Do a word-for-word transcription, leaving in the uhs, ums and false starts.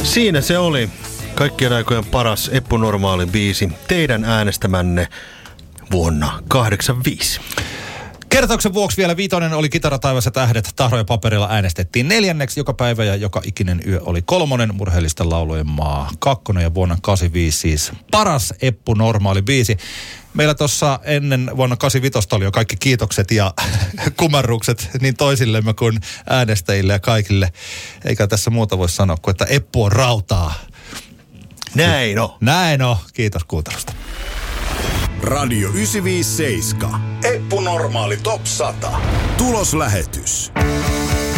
Siinä se oli kaikkien aikojen paras Eppu Normaali biisi. Teidän äänestämänne vuonna kahdeksankymmentäviisi. Kertauksen vuoksi vielä viitonen oli Kitara, taivas ja tähdet. Tahroja paperilla äänestettiin neljänneksi joka päivä ja joka ikinen yö oli kolmonen. Murheellisten laulujen maa kakkonen ja vuonna kahdeksankymmentäviisi siis paras Eppu Normaali biisi. Meillä tuossa ennen vuonna kahdeksankymmentäviisi oli jo kaikki kiitokset ja kumarrukset niin toisillemme kuin äänestäjille ja kaikille. Eikä tässä muuta voi sanoa kuin, että Eppu on rautaa. Näin on. Näin on. Kiitos kuuntelusta. Radio yhdeksänsataaviisikymmentäseitsemän. Eppu Normaali Top sata. Tuloslähetys.